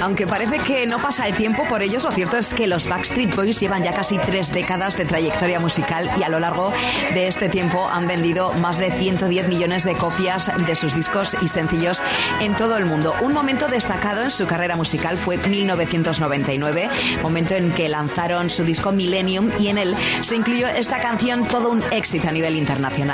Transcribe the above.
Aunque parece que no pasa el tiempo por ellos, lo cierto es que los Backstreet Boys llevan ya casi 3 décadas de trayectoria musical y a lo largo de este tiempo han vendido más de 110 millones de copias de sus discos y sencillos en todo el mundo. Un momento destacado en su carrera musical fue 1999, momento en que lanzaron su disco Millennium y en él se incluyó esta canción, todo un éxito a nivel internacional.